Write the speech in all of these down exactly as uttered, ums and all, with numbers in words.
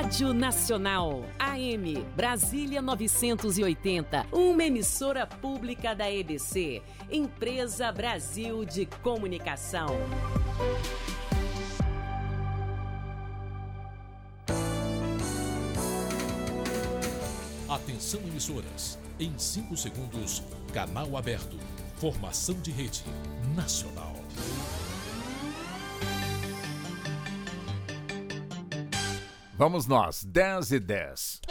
Rádio Nacional, A M, Brasília novecentos e oitenta, uma emissora pública da E B C, Empresa Brasil de Comunicação. Atenção, emissoras. Em cinco segundos, canal aberto. Formação de rede nacional. Vamos nós, dez e dez.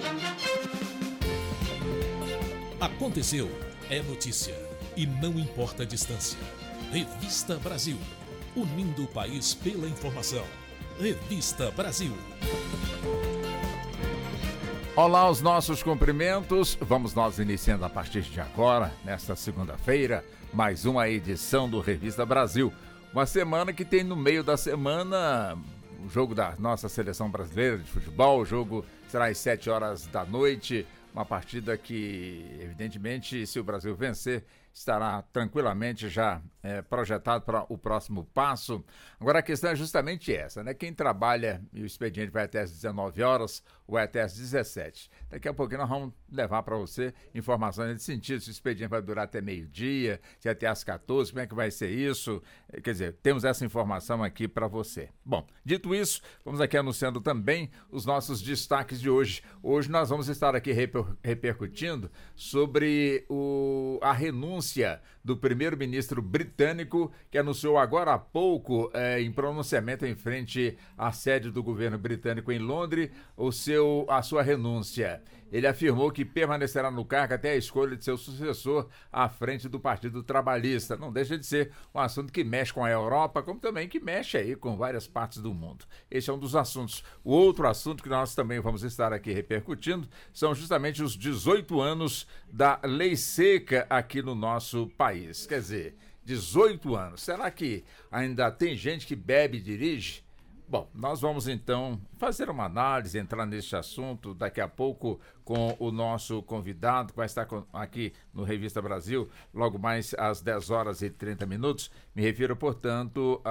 Aconteceu, é notícia. E não importa a distância. Revista Brasil. Unindo o país pela informação. Revista Brasil. Olá, os nossos cumprimentos. Vamos nós iniciando a partir de agora, nesta segunda-feira, mais uma edição do Revista Brasil. Uma semana que tem no meio da semana o jogo da nossa seleção brasileira de futebol. O jogo será às sete horas da noite. Uma partida que, evidentemente, se o Brasil vencer, estará tranquilamente já é, projetado para o próximo passo. Agora a questão é justamente essa, né? Quem trabalha e o expediente vai até às dezenove horas ou é até às dezessete. Daqui a pouquinho nós vamos levar para você informações nesse sentido, se o expediente vai durar até meio-dia, se é até às quatorze, como é que vai ser isso? Quer dizer, temos essa informação aqui para você. Bom, dito isso, vamos aqui anunciando também os nossos destaques de hoje. Hoje nós vamos estar aqui reper- repercutindo sobre o, a renúncia do primeiro-ministro britânico, que anunciou agora há pouco, é, em pronunciamento em frente à sede do governo britânico em Londres, o seu, a sua renúncia. Ele afirmou que permanecerá no cargo até a escolha de seu sucessor à frente do Partido Trabalhista. Não deixa de ser um assunto que mexe com a Europa, como também que mexe aí com várias partes do mundo. Esse é um dos assuntos. O outro assunto que nós também vamos estar aqui repercutindo são justamente os dezoito anos da lei seca aqui no nosso país. Quer dizer, dezoito anos. Será que ainda tem gente que bebe e dirige? Bom, nós vamos então fazer uma análise, entrar neste assunto daqui a pouco com o nosso convidado, que vai estar aqui no Revista Brasil, logo mais às dez horas e trinta minutos. Me refiro, portanto,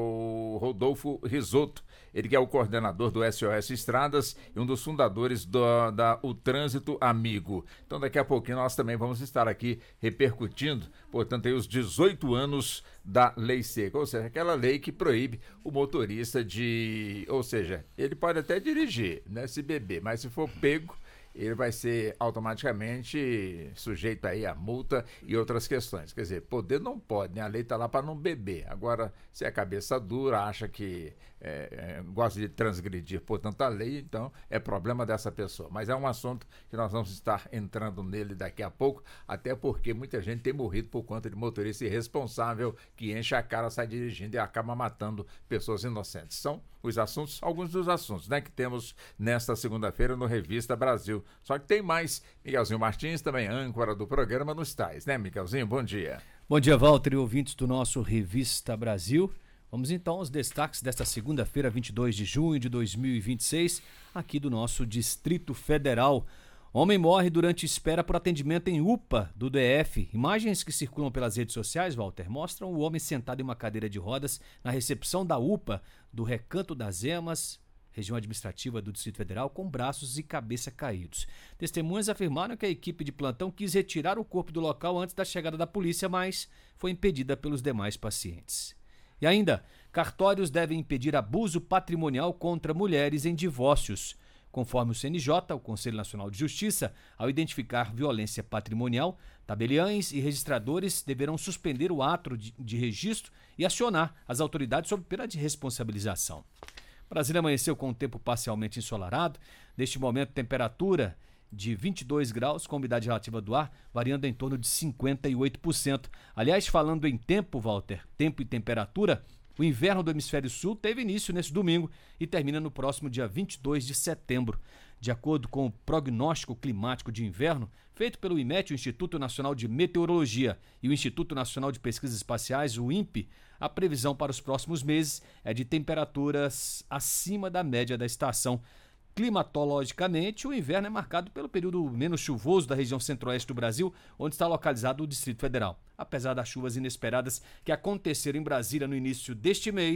ao Rodolfo Risotto, ele que é o coordenador do S O S Estradas e um dos fundadores do, da O Trânsito Amigo. Então, daqui a pouquinho nós também vamos estar aqui repercutindo, portanto, aí os dezoito anos da lei seca, ou seja, aquela lei que proíbe o motorista de... Ou seja, ele pode até dirigir, né, se beber, mas se for pego, ele vai ser automaticamente sujeito aí a multa e outras questões. Quer dizer, poder não pode, né? A lei está lá para não beber. Agora, se é cabeça dura, acha que é, é, gosta de transgredir, portanto, a lei, então é problema dessa pessoa. Mas é um assunto que nós vamos estar entrando nele daqui a pouco, até porque muita gente tem morrido por conta de motorista irresponsável que enche a cara, sai dirigindo e acaba matando pessoas inocentes. São os assuntos, alguns dos assuntos, né, que temos nesta segunda-feira no Revista Brasil. Só que tem mais. Miguelzinho Martins, também âncora do programa nos tais, né, Miguelzinho? Bom dia. Bom dia, Walter e ouvintes do nosso Revista Brasil. Vamos então aos destaques desta segunda-feira, vinte e dois de junho de dois mil e vinte e seis, aqui do nosso Distrito Federal. Homem morre durante espera por atendimento em U P A do D F. Imagens que circulam pelas redes sociais, Walter, mostram o homem sentado em uma cadeira de rodas na recepção da U P A do Recanto das Emas, região administrativa do Distrito Federal, com braços e cabeça caídos. Testemunhas afirmaram que a equipe de plantão quis retirar o corpo do local antes da chegada da polícia, mas foi impedida pelos demais pacientes. E ainda, cartórios devem impedir abuso patrimonial contra mulheres em divórcios. Conforme o C N J, o Conselho Nacional de Justiça, ao identificar violência patrimonial, tabeliães e registradores deverão suspender o ato de, de registro e acionar as autoridades sob pena de responsabilização. Brasília amanheceu com um tempo parcialmente ensolarado. Neste momento, temperatura de vinte e dois graus, com umidade relativa do ar variando em torno de cinquenta e oito por cento. Aliás, falando em tempo, Walter, tempo e temperatura, o inverno do Hemisfério Sul teve início neste domingo e termina no próximo dia vinte e dois de setembro. De acordo com o prognóstico climático de inverno, feito pelo IMET, o Instituto Nacional de Meteorologia, e o Instituto Nacional de Pesquisas Espaciais, o INPE, a previsão para os próximos meses é de temperaturas acima da média da estação. Climatologicamente, o inverno é marcado pelo período menos chuvoso da região centro-oeste do Brasil, onde está localizado o Distrito Federal. Apesar das chuvas inesperadas que aconteceram em Brasília no início deste mês,